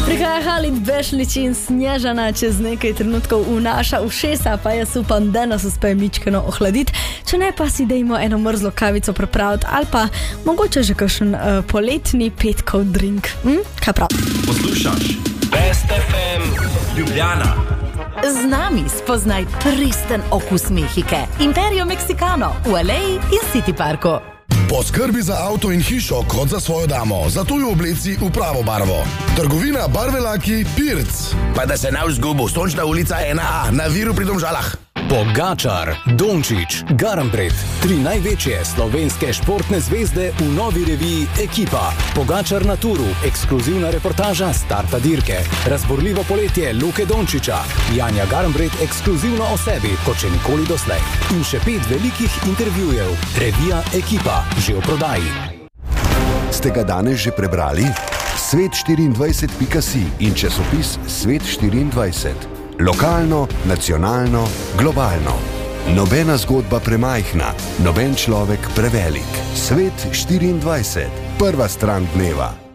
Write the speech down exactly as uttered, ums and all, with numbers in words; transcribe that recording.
Prihaja Halid Bešlič in Snježana čez nekaj trenutkov v naša ušesa, pa jaz upam, da nas uspe mičkeno ohladiti. Če ne, pa si dejmo eno mrzlo kavico pripraviti ali pa mogoče že kakšen uh, poletni petkov drink. Hm? Kaj prav? Poslušaš Best ef em Ljubljana. Z nami spoznaj pristen okus Mehike. Imperio Mexicano v Aleji in City Parku. Poskrbi za avto in hišo kot za svojo damo, zato jo obleci v pravo barvo. Trgovina Barve Laki Pirc. Pa da se ne vzgubo, Sončna ulica ena a na Viru pri Domžalah. Pogačar, Dončić, Garnbret, tri največje slovenske športne zvezde v novi reviji Ekipa. Pogačar na turu, ekskluzivna reportaža starta dirke. Razborljivo poletje Luke Dončića, Janja Garnbret ekskluzivno o sebi, kot še nikoli doslej. In še pet velikih intervjujev. Revija Ekipa, že v prodaji. Ste ga danes že prebrali? svet štiriindvajset pika si in časopis Svet štiriindvajset. Lokalno, nacionalno, globalno. Nobena zgodba premajhna, noben človek prevelik. Svet štiriindvajset. Prva stran dneva.